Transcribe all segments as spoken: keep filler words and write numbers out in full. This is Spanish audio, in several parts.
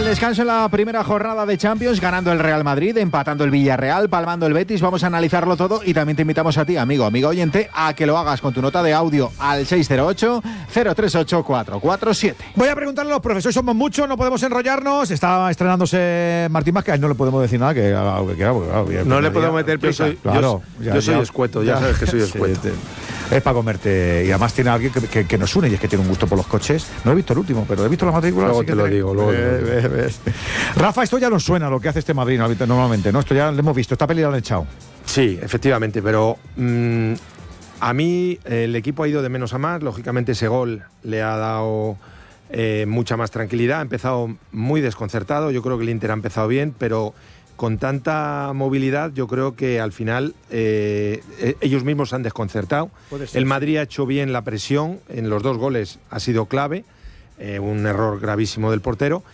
al descanso en la primera jornada de Champions, ganando el Real Madrid, empatando el Villarreal, palmando el Betis. Vamos a analizarlo todo y también te invitamos a ti, amigo, amigo oyente, a que lo hagas con tu nota de audio al seis cero ocho, cero tres ocho, cuatro cuatro siete. Voy a preguntarle a los profesores, somos muchos, no podemos enrollarnos. Está estrenándose Martín Vázquez, no le podemos decir nada, que haga lo que quiera. Porque, claro, no le podemos meter prisa. Yo soy, claro, yo, ya, yo soy ya, escueto, ya, ya sabes que soy escueto. Sí, te, es para comerte. Y además tiene alguien que, que, que nos une, y es que tiene un gusto por los coches. No he visto el último, pero he visto la matrícula. Luego te lo tiene, digo, luego. Eh, eh, eh. Rafa, esto ya nos suena lo que hace este Madrid normalmente, ¿no? Esto ya lo hemos visto, esta peli la han echado. Sí, efectivamente, pero mmm, a mí el equipo ha ido de menos a más. Lógicamente ese gol le ha dado eh, mucha más tranquilidad. Ha empezado muy desconcertado. Yo creo que el Inter ha empezado bien, pero con tanta movilidad yo creo que al final eh, ellos mismos se han desconcertado. El Madrid ha hecho bien la presión en los dos goles, ha sido clave. Eh, un error gravísimo del portero.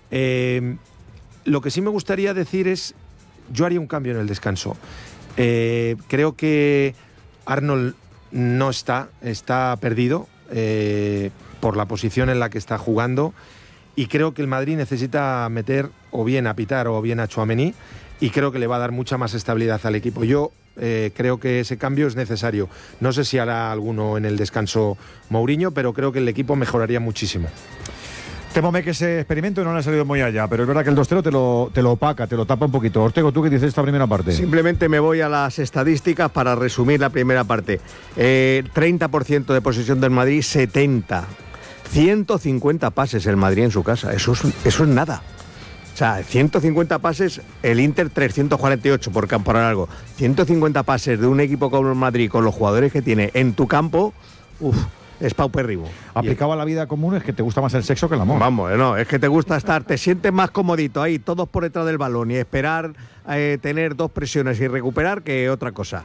Eh, lo que sí me gustaría decir es, yo haría un cambio en el descanso. Eh, creo que Arnold no está, está perdido eh, por la posición en la que está jugando, y creo que el Madrid necesita meter o bien a Pitar o bien a Tchouaméni, y creo que le va a dar mucha más estabilidad al equipo. Yo eh, creo que ese cambio es necesario. No sé si hará alguno en el descanso Mourinho, pero creo que el equipo mejoraría muchísimo. Témome que ese experimento no le ha salido muy allá, pero es verdad que el dos cero te lo, te lo opaca, te lo tapa un poquito. Ortego, ¿tú qué dices esta primera parte? Simplemente me voy a las estadísticas para resumir la primera parte. Eh, treinta por ciento de posesión del Madrid, setenta. ciento cincuenta pases el Madrid en su casa, eso es, eso es nada. O sea, ciento cincuenta pases, el Inter trescientos cuarenta y ocho, por campo algo. ciento cincuenta pases de un equipo como el Madrid con los jugadores que tiene en tu campo, uff, es paupérrimo. Aplicado a la vida común es que te gusta más el sexo que el amor. Vamos, no, es que te gusta estar, te sientes más comodito ahí, todos por detrás del balón, y esperar eh, tener dos presiones y recuperar que otra cosa.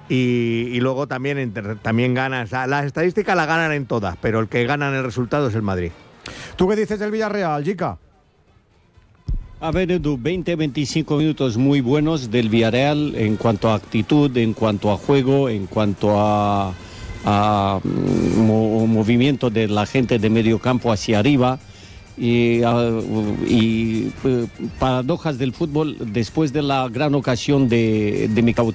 Y, y luego también, también ganas, las estadísticas las ganan en todas, pero el que gana en el resultado es el Madrid. ¿Tú qué dices del Villarreal, Jica? Ha venido veinte a veinticinco minutos muy buenos del Villarreal en cuanto a actitud, en cuanto a juego, en cuanto a, a mo, movimiento de la gente de medio campo hacia arriba. Y, uh, y uh, paradojas del fútbol, después de la gran ocasión de, de Militao